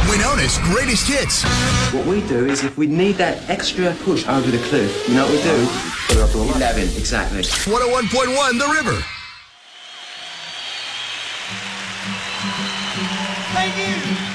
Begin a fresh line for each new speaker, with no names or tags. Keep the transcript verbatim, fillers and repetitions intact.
Winona's greatest hits.
What we do is if we need that extra push over the cliff, you know what we do? Put it up to eleven, exactly.
one oh one point one The River.
Thank you.